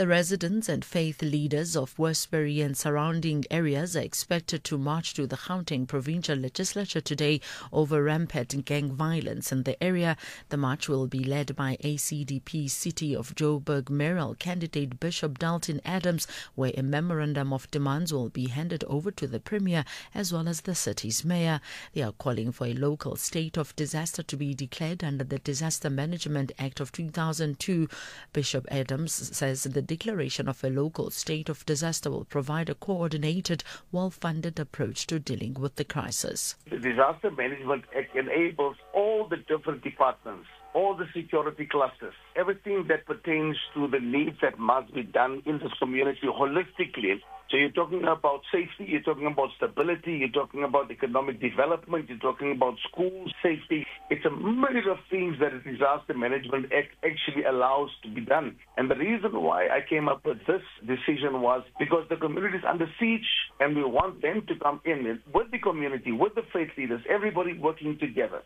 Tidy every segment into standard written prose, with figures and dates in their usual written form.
The residents and faith leaders of Westbury and surrounding areas are expected to march to the Gauteng Provincial Legislature today over rampant gang violence in the area. The march will be led by ACDP City of Joburg mayoral candidate Bishop Dalton Adams, where a memorandum of demands will be handed over to the Premier as well as the city's mayor. They are calling for a local state of disaster to be declared under the Disaster Management Act of 2002. Bishop Adams says the declaration of a local state of disaster will provide a coordinated, well-funded approach to dealing with the crisis. The Disaster Management Act enables all the different departments, all the security clusters, everything that pertains to the needs that must be done in this community holistically. So you're talking about safety, you're talking about stability, you're talking about economic development, you're talking about school safety. It's a myriad of things that the Disaster Management Act actually allows to be done. And the reason why I came up with this decision was because the community is under siege and we want them to come in with the community, with the faith leaders, everybody working together.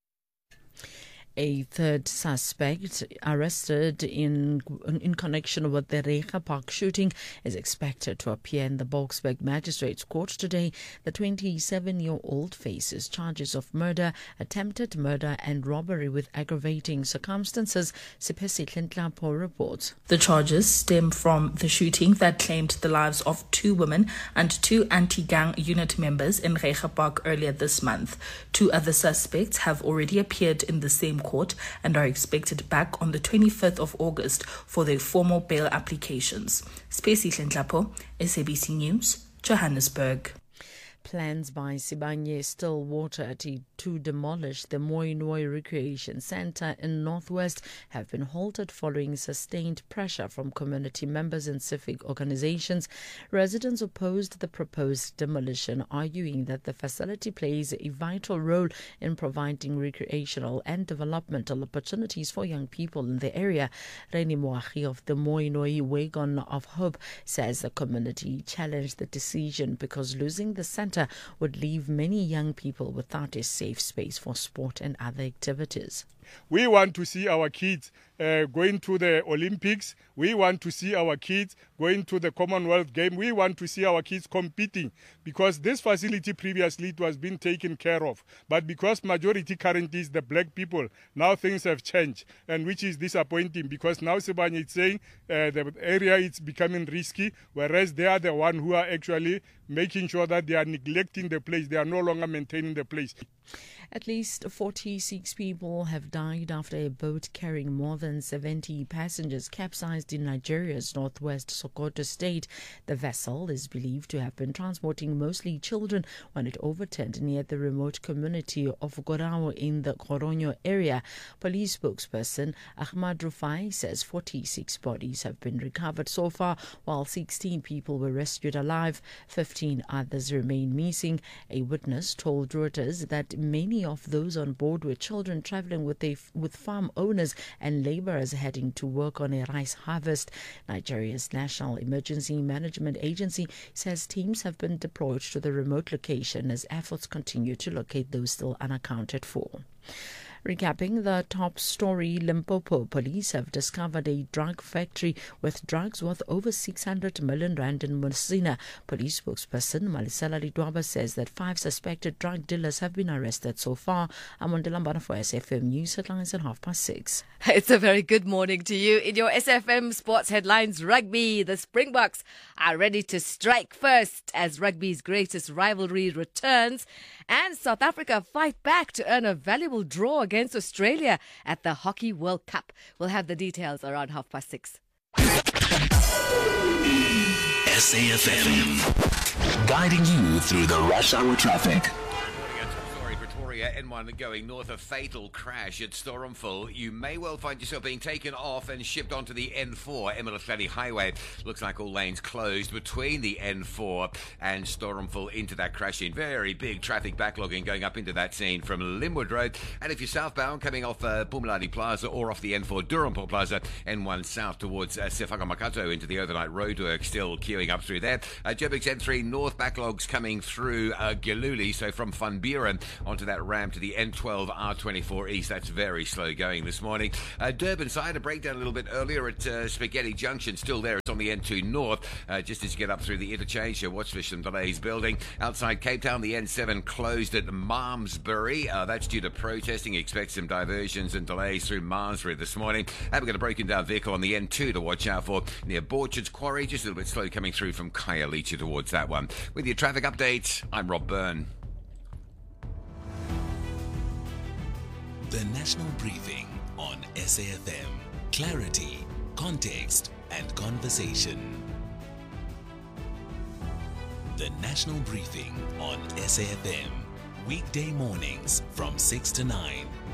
A third suspect arrested in connection with the Reiger Park shooting is expected to appear in the Boksburg Magistrates Court today. The 27-year-old faces charges of murder, attempted murder and robbery with aggravating circumstances, Sipesi Tlentlapo reports. The charges stem from the shooting that claimed the lives of 2 women and 2 anti-gang unit members in Reiger Park earlier this month. 2 other suspects have already appeared in the same court and are expected back on the 25th of August for their formal bail applications. Spacey Tlentlapo, SABC News, Johannesburg. Plans by Sibanye Stillwater to demolish the Mooinooi Recreation Centre in Northwest have been halted following sustained pressure from community members and civic organizations. Residents opposed the proposed demolition, arguing that the facility plays a vital role in providing recreational and developmental opportunities for young people in the area. Reni Moahi of the Mooinooi Wagon of Hope says the community challenged the decision because losing the centre would leave many young people without a safe space for sport and other activities. We want to see our kids going to the Olympics. We want to see our kids going to the Commonwealth Game. We want to see our kids competing because this facility previously it was being taken care of. But because majority currently is the black people, now things have changed, and which is disappointing because now Sibanye is saying the area is becoming risky, whereas they are the one who are actually making sure that they are neglecting the place. They are no longer maintaining the place. At least 46 people have died after a boat carrying more than 70 passengers capsized in Nigeria's northwest Sokoto state. The vessel is believed to have been transporting mostly children when it overturned near the remote community of Gorao in the Koronyo area. Police spokesperson Ahmad Rufai says 46 bodies have been recovered so far, while 16 people were rescued alive. 15 others remain missing. A witness told Reuters that many of those on board were children traveling with farm owners and laborers heading to work on a rice harvest. Nigeria's National Emergency Management Agency says teams have been deployed to the remote location as efforts continue to locate those still unaccounted for. Recapping the top story, Limpopo police have discovered a drug factory with drugs worth over 600 million rand in Musina. Police spokesperson Malisela Lidwaba says that 5 suspected drug dealers have been arrested so far. I'm on Delambana for SFM News Headlines at 6:30. It's a very good morning to you. In your SFM Sports Headlines, rugby, the Springboks are ready to strike first as rugby's greatest rivalry returns, and South Africa fight back to earn a valuable draw against Australia at the Hockey World Cup. We'll have the details around 6:30. SAFM, guiding you through the rush hour traffic. N1 going north, a fatal crash at Stormful. You may well find yourself being taken off and shipped onto the N4, Emerald Highway. Looks like all lanes closed between the N4 and Stormful into that crash scene. Very big traffic backlogging going up into that scene from Linwood Road. And if you're southbound, coming off Pumaladi Plaza or off the N4 Durham Plaza, N1 south towards Sefaka Makato into the overnight roadwork, still queuing up through there. Joburg's N3 north backlogs coming through Giluli, so from Van Buren onto that ramp to the N12 R24 East. That's very slow going this morning. Durban side, a breakdown a little bit earlier at Spaghetti Junction. Still there. It's on the N2 North. Just as you get up through the interchange, watch for some delays building. Outside Cape Town, the N7 closed at Malmesbury. That's due to protesting. Expect some diversions and delays through Malmesbury this morning. And we've got a broken down vehicle on the N2 to watch out for near Borchards Quarry. Just a little bit slow coming through from Khayelitsha towards that one. With your traffic update, I'm Rob Byrne. The National Briefing on SAFM. Clarity, context, and conversation. The National Briefing on SAFM. Weekday mornings from 6 to 9.